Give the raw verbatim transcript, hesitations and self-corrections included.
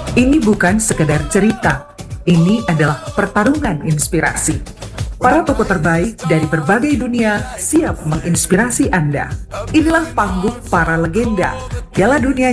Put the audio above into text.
Ini bukan sekedar cerita, ini adalah pertarungan inspirasi. Para tokoh terbaik dari berbagai dunia siap menginspirasi Anda. Inilah panggung para legenda Piala Dunia